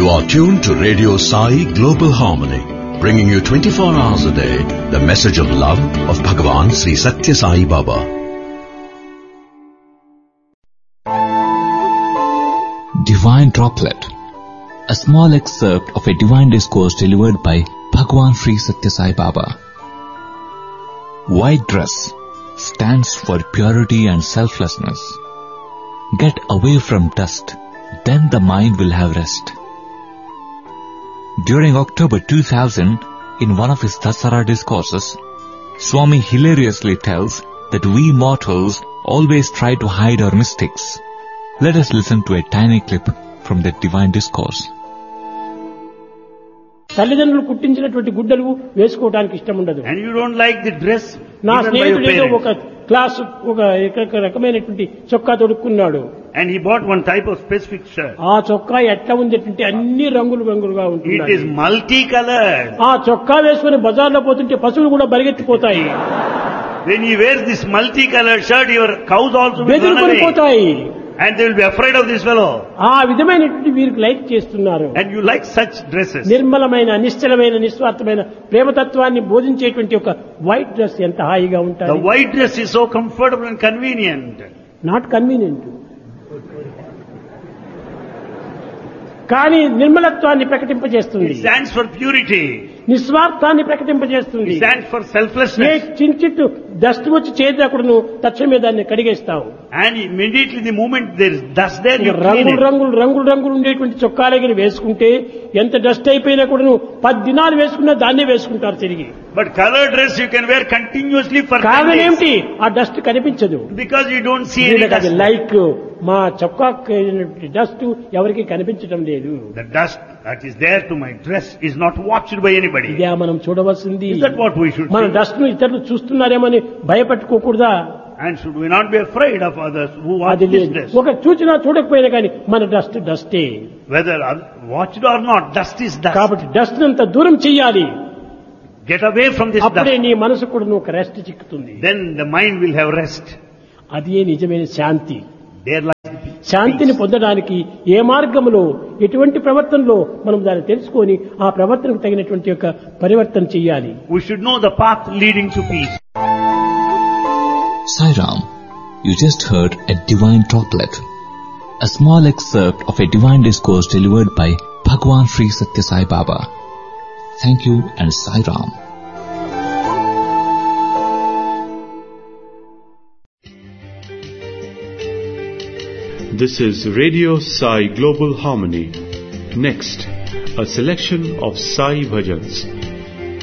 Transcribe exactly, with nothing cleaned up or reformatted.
You are tuned to Radio Sai Global Harmony, bringing you twenty-four hours a day the message of love of Bhagavan Sri Satya Sai Baba. Divine Droplet, a small excerpt of a divine discourse delivered by Bhagavan Sri Satya Sai Baba. White dress stands for purity and selflessness. Get away from dust, then the mind will have rest. During October two thousand, in one of his Dasara discourses, Swami hilariously tells that we mortals always try to hide our mistakes. Let us listen to a tiny clip from that divine discourse. తల్లిదండ్రులు కుట్టించినటువంటి గుడ్డలు వేసుకోవడానికి ఇష్టం ఉండదు. And you don't like the dress నా given by your స్నేహితుడు ఏదో ఒక parents. Class ఒక ఒక రకమైనటువంటి చొక్కా తొడుక్కున్నాడు. And he bought one type of specific shirt. ఆ చొక్కా ఎట్లా ఉంది అంటే అన్ని రంగులు రంగులుగా It ఉంటుంది. is multicolored. ఆ చొక్కా వేసుకుని బజార్లో పోతుంటే పశువులు కూడా పరిగెత్తిపోతాయి, When he wears this multicolored shirt, your cows also will run బెదిరికొని away. పోతాయి. And they will be afraid of this fellow. ఆ విధమైనటువంటి వీరికి లైక్ చేస్తున్నారు. And you like such dresses. నిర్మలమైన నిశ్చలమైన నిస్వార్థమైన ప్రేమతత్వాన్ని బోధించేటువంటి ఒక వైట్ డ్రెస్ ఎంత హాయిగా The ఉంటుంది. white dress is so comfortable and convenient. Not convenient, కానీ నిర్మలత్వాన్ని ప్రకటింపజేస్తుంది, It stands for purity. నిస్వార్థాన్ని ప్రకటింపజేస్తుంది. It stands for A selflessness. చించిట్టు dust వచ్చి చేతకుడును తక్షణమే దాన్ని కడిగేస్తావు. And immediately the moment there is dust there, you clean రంగులు it. రంగులు రంగులు రంగులు ఉండేటువంటి చొక్కాలగిన వేసుకుంటే ఎంత డస్ట్ అయిపోయినా కూడాను పది దినాలు వేసుకున్నా దాన్నే వేసుకుంటారు తిరిగి. But colored dress you can wear continuously for ten కారణం days. ఏమిటి? ఆ డస్ట్ కనిపించదు. Because you don't see any వీళ్ళకి అది dust. లైక్ మా చొక్కా డస్ట్ ఎవరికి కనిపించడం లేదు. The dust that is there to my dress is not watched by anybody. ఇదే మనం చూడవలసింది. Is that what we should మన see? డస్ట్ ను ఇతరులు చూస్తున్నారేమని భయపెట్టుకోకూడదా? And should we not be afraid of others who watch అది this లేదు. dress? ఒక చూచినా చూడకపోయినా కానీ మన dust డస్టే. Whether oth- watched or not, dust is dust. కాబట్టి డస్ట్ అంత దూరం చెయ్యాలి. Get away from this అప్పుడే dust. నీ మనసు కూడా ఒక rest చిక్కుతుంది. Then the mind will have rest. అదే నిజమైన శాంతి. There lies the శాంతిని peace. పొందడానికి ఏ మార్గంలో ఎటువంటి ప్రవర్తనలో మనం దాన్ని తెలుసుకొని ఆ ప్రవర్తనకు తగినటువంటి యొక్క పరివర్తన చెయ్యాలి. We should know the path leading to peace. Sai Ram, you just heard a divine droplet, a small excerpt of a divine discourse delivered by Bhagavan Sri Satya Sai Baba. Thank you and Sai Ram. This is Radio Sai Global Harmony. Next, a selection of Sai Bhajans